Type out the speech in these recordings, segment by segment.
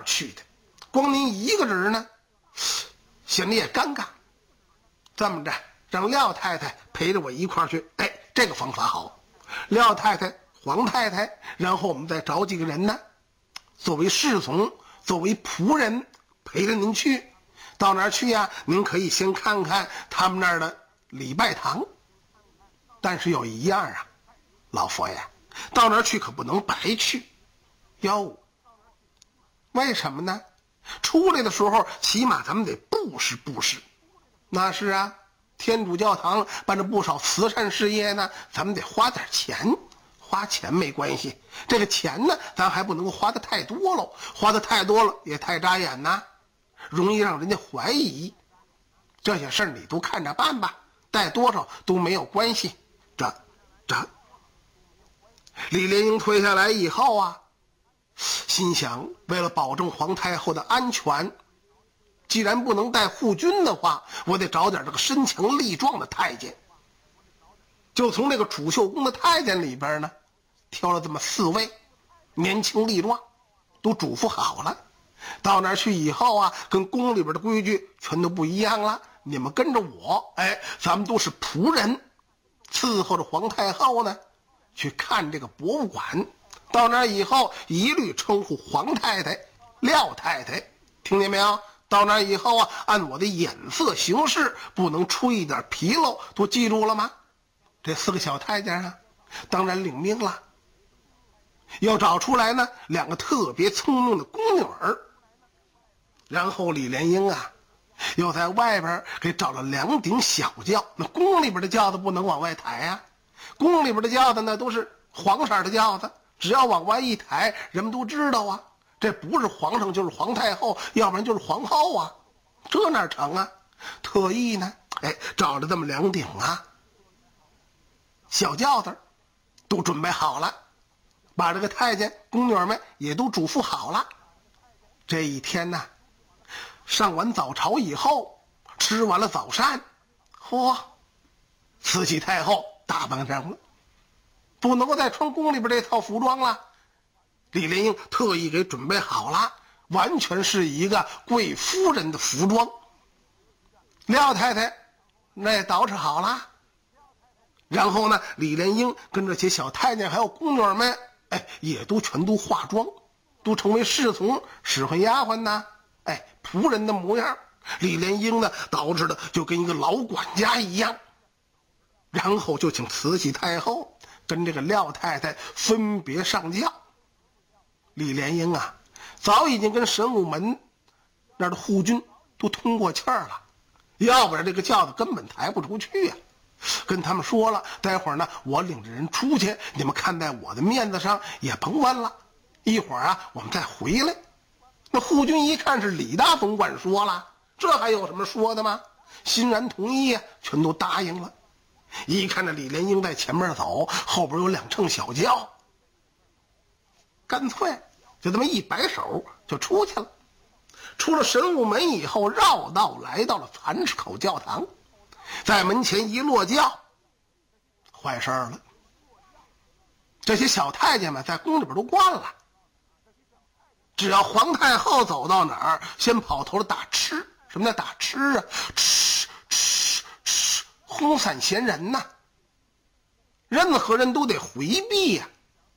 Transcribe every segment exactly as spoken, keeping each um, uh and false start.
去的？光您一个人呢，显得也尴尬。这么着，让廖太太陪着我一块儿去。哎，这个方法好。廖太太、黄太太，然后我们再找几个人呢，作为侍从，作为仆人，陪着您去。到哪儿去呀？您可以先看看他们那儿的礼拜堂。但是有一样啊，老佛爷，到那儿去可不能白去。哟，为什么呢？出来的时候起码咱们得布施布施。那是啊，天主教堂办了不少慈善事业呢，咱们得花点钱。花钱没关系，这个钱呢咱还不能够花的太多了，花的太多了也太扎眼呐，容易让人家怀疑。这些事儿你都看着办吧，带多少都没有关系。这这李莲英退下来以后啊，心想为了保证皇太后的安全，既然不能带护军的话，我得找点这个身强力壮的太监。就从这个储秀宫的太监里边呢，挑了这么四位，年轻力壮，都嘱咐好了。到那儿去以后啊，跟宫里边的规矩全都不一样了。你们跟着我，哎，咱们都是仆人，伺候着皇太后呢，去看这个博物馆。到那儿以后，一律称呼皇太太、廖太太，听见没有？到那儿以后啊，按我的眼色行事，不能出一点纰漏，都记住了吗？这四个小太监啊，当然领命了。要找出来呢两个特别聪明的宫女儿。然后李莲英啊，又在外边给找了两顶小轿。那宫里边的轿子不能往外抬啊，宫里边的轿子呢都是黄色的轿子，只要往外一抬，人们都知道啊，这不是皇上就是皇太后，要不然就是皇后啊，这哪成啊？特意呢，哎，找了这么两顶啊小轿子，都准备好了，把这个太监宫女们也都嘱咐好了。这一天呢，上完早朝以后，吃完了早膳，嚯，慈禧太后打扮上了，不能够再穿宫里边这套服装了。李莲英特意给准备好了，完全是一个贵夫人的服装。廖太太那也捯饬好了。然后呢，李莲英跟这些小太监还有宫女们，哎，也都全都化妆，都成为侍从、使唤丫鬟呐，哎，仆人的模样。李莲英呢，捯饬的就跟一个老管家一样。然后就请慈禧太后跟这个廖太太分别上轿。李莲英啊，早已经跟神武门那儿的护军都通过气儿了，要不然这个轿子根本抬不出去啊。跟他们说了，待会儿呢我领着人出去，你们看在我的面子上也甭问了，一会儿啊我们再回来。那护军一看是李大总管说了，这还有什么说的吗？欣然同意啊，全都答应了。一看这李莲英在前面走，后边有两乘小轿，干脆就这么一摆手就出去了。出了神武门以后，绕道来到了蚕池口教堂，在门前一落轿，坏事了。这些小太监们在宫里边都惯了，只要皇太后走到哪儿，先跑头的打吃。什么叫打吃啊？吃吃吃，轰散闲人呐、啊！任何人都得回避呀、啊。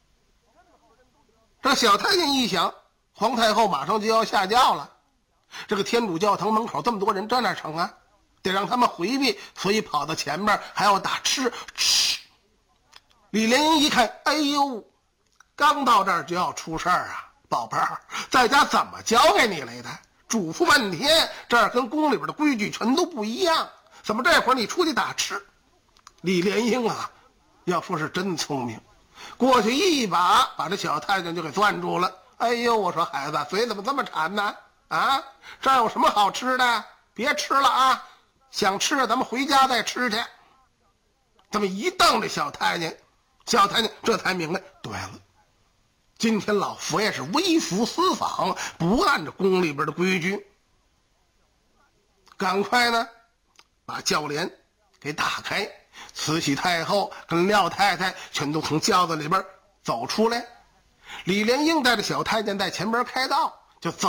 这小太监一想，皇太后马上就要下轿了，这个天主教堂门口这么多人，这哪成啊？得让他们回避，所以跑到前面还要打吃吃。李莲英一看，哎呦，刚到这儿就要出事儿啊！宝贝儿，在家怎么教给你来的？嘱咐半天，这儿跟宫里边的规矩全都不一样，怎么这会儿你出去打吃？李莲英啊，要说是真聪明，过去一把把这小太监就给攥住了。哎呦，我说孩子，嘴怎么这么馋呢？啊，这儿有什么好吃的？别吃了啊！想吃咱们回家再吃去。这么一瞪这小太监，小太监这才明白，对了，今天老佛爷是微服私访，不按着宫里边的规矩。赶快呢把轿帘给打开，慈禧太后跟廖太太全都从轿子里边走出来。李莲英带着小太监在前边开道，就走